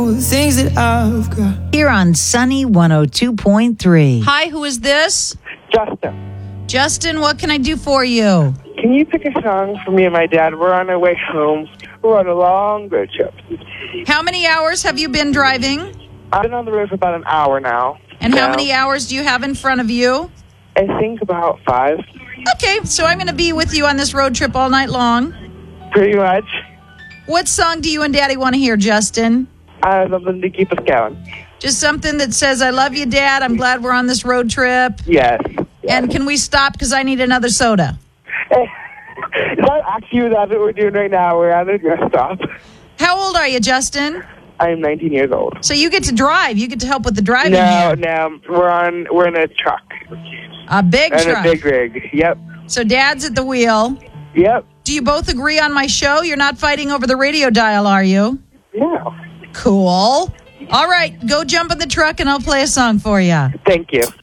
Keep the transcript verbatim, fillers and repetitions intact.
all the things that I've got. Here on Sunny one oh two point three. Hi, who is this? Justin, Justin, what can I do for you? can you pick a song for me and my dad? We're on our way home. We're on a long road trip. How many hours have you been driving? I've been on the road for about an hour now. And how Now, many hours do you have in front of you? I think about five, Okay, so I'm going to be with you on this road trip all night long. pretty much. What song do you and Daddy want to hear, Justin? I have something to keep us going. Just something that says, I love you, Dad. I'm glad we're on this road trip. Yes. yes. And can we stop because I need another soda? Is that actually that's what we're doing right now? We're at a rest stop. How old are you, Justin? I am nineteen years old. So you get to drive. You get to help with the driving No, here. no, we're on. We're in a truck A big and truck. a big rig. Yep, So Dad's at the wheel. yep. Do you both agree on my show? You're not fighting over the radio dial, are you? Yeah. Cool. All right, go jump in the truck and I'll play a song for you. Thank you.